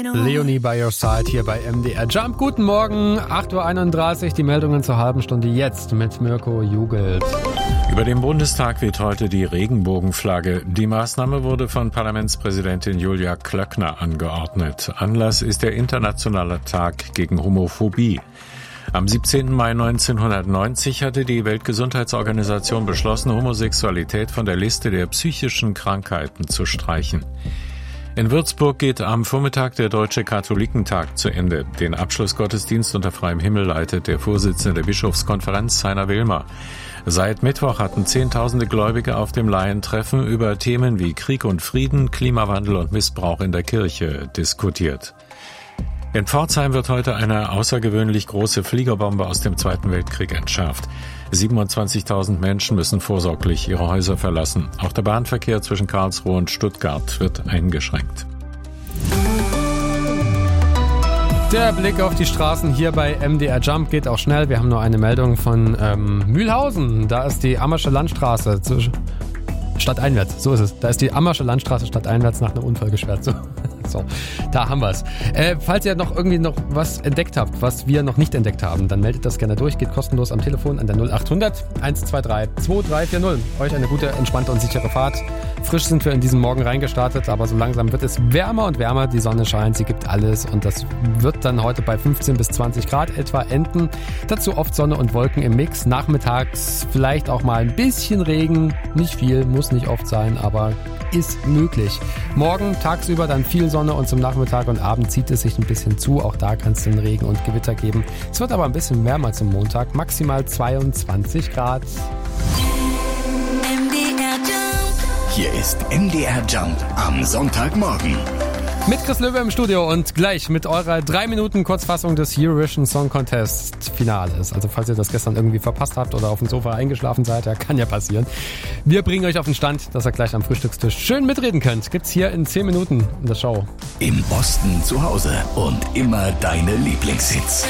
Leonie by your side hier bei MDR Jump. Guten Morgen, 8.31 Uhr, die Meldungen zur halben Stunde jetzt mit Mirko Jugelt. Über dem Bundestag weht heute die Regenbogenflagge. Die Maßnahme wurde von Parlamentspräsidentin Julia Klöckner angeordnet. Anlass ist der Internationale Tag gegen Homophobie. Am 17. Mai 1990 hatte die Weltgesundheitsorganisation beschlossen, Homosexualität von der Liste der psychischen Krankheiten zu streichen. In Würzburg geht am Vormittag der Deutsche Katholikentag zu Ende. Den Abschlussgottesdienst unter freiem Himmel leitet der Vorsitzende der Bischofskonferenz, Heiner Wilmer. Seit Mittwoch hatten Zehntausende Gläubige auf dem Laientreffen über Themen wie Krieg und Frieden, Klimawandel und Missbrauch in der Kirche diskutiert. In Pforzheim wird heute eine außergewöhnlich große Fliegerbombe aus dem Zweiten Weltkrieg entschärft. 27.000 Menschen müssen vorsorglich ihre Häuser verlassen. Auch der Bahnverkehr zwischen Karlsruhe und Stuttgart wird eingeschränkt. Der Blick auf die Straßen hier bei MDR Jump geht auch schnell. Wir haben nur eine Meldung von Mühlhausen. Da ist die Ammersche Landstraße stadteinwärts. So ist es. Da ist die Ammersche Landstraße stadteinwärts nach einem Unfall gesperrt. So, da haben wir es. Falls ihr noch was entdeckt habt, was wir noch nicht entdeckt haben, dann meldet das gerne durch. Geht kostenlos am Telefon an der 0800 123 2340. Euch eine gute, entspannte und sichere Fahrt. Frisch sind wir in diesen Morgen reingestartet, aber so langsam wird es wärmer und wärmer. Die Sonne scheint, sie gibt alles und das wird dann heute bei 15 bis 20 Grad etwa enden. Dazu oft Sonne und Wolken im Mix. Nachmittags vielleicht auch mal ein bisschen Regen. Nicht viel, muss nicht oft sein, aber ist möglich. Morgen tagsüber dann viel Sonne und zum Nachmittag und Abend zieht es sich ein bisschen zu. Auch da kann es den Regen und Gewitter geben. Es wird aber ein bisschen wärmer zum Montag. Maximal 22 Grad. Hier ist MDR Jump am Sonntagmorgen. Mit Chris Löwe im Studio und gleich mit eurer 3 Minuten Kurzfassung des Eurovision Song Contest Finales. Also falls ihr das gestern irgendwie verpasst habt oder auf dem Sofa eingeschlafen seid, ja, kann ja passieren. Wir bringen euch auf den Stand, dass ihr gleich am Frühstückstisch schön mitreden könnt. Gibt's hier in 10 Minuten in der Show. Im Osten zu Hause und immer deine Lieblingshits.